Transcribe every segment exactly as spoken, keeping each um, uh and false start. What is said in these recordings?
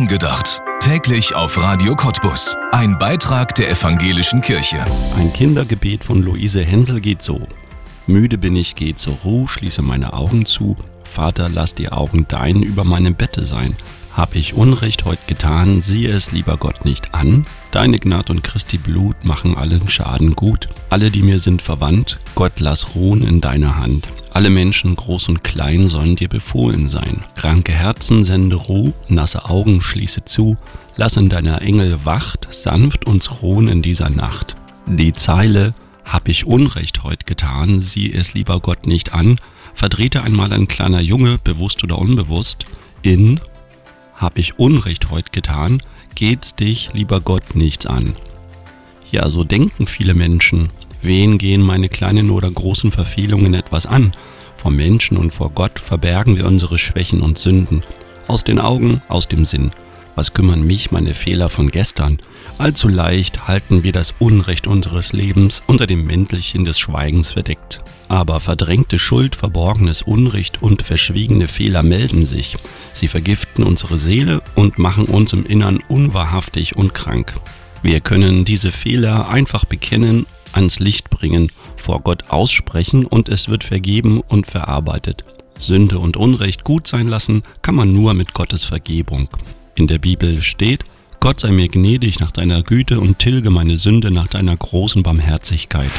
Angedacht. Täglich auf Radio Cottbus. Ein Beitrag der Evangelischen Kirche. Ein Kindergebet von Luise Hensel geht so. Müde bin ich, geh zur Ruh, schließe meine Augen zu. Vater, lass die Augen dein über meinem Bette sein. Hab ich Unrecht heut getan, siehe es lieber Gott nicht an. Deine Gnad und Christi Blut machen allen Schaden gut. Alle, die mir sind verwandt, Gott lass ruhen in deiner Hand. Alle Menschen, groß und klein, sollen dir befohlen sein. Kranke Herzen sende Ruh, nasse Augen schließe zu. Lass in deiner Engel Wacht sanft uns ruhen in dieser Nacht. Die Zeile, hab ich Unrecht heut getan, sieh es lieber Gott nicht an, verdrehte einmal ein kleiner Junge, bewusst oder unbewusst, in hab ich Unrecht heut getan, geht's dich, lieber Gott, nichts an. Ja, so denken viele Menschen. Wen gehen meine kleinen oder großen Verfehlungen etwas an? Vor Menschen und vor Gott verbergen wir unsere Schwächen und Sünden. Aus den Augen, aus dem Sinn. Was kümmern mich meine Fehler von gestern? Allzu leicht halten wir das Unrecht unseres Lebens unter dem Mäntelchen des Schweigens verdeckt. Aber verdrängte Schuld, verborgenes Unrecht und verschwiegene Fehler melden sich. Sie vergiften unsere Seele und machen uns im Innern unwahrhaftig und krank. Wir können diese Fehler einfach bekennen, ans Licht bringen, vor Gott aussprechen und es wird vergeben und verarbeitet. Sünde und Unrecht gut sein lassen kann man nur mit Gottes Vergebung. In der Bibel steht, Gott sei mir gnädig nach deiner Güte und tilge meine Sünde nach deiner großen Barmherzigkeit.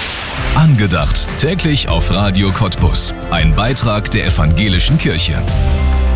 Angedacht. Täglich auf Radio Cottbus. Ein Beitrag der Evangelischen Kirche.